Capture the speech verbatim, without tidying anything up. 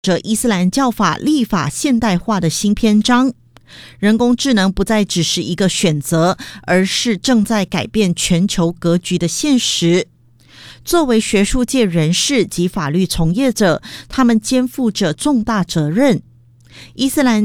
着伊斯兰教法立法现代化的新篇章。人工智能不再只是一个选择，而是正在改变全球格局的现实。作为学术界人士及法律从业者，他们肩负着重大责任。伊斯兰